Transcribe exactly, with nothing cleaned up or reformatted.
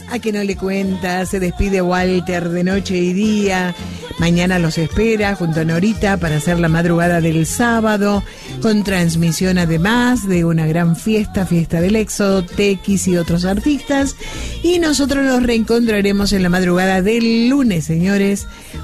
a que no le cuenta. Se despide Walter de noche y día. Mañana los espera junto a Norita para hacer la madrugada del sábado, con transmisión además de una gran fiesta, Fiesta del Éxodo, Tequis y otros artistas. Y nosotros nos reencontraremos en la madrugada del lunes, señores.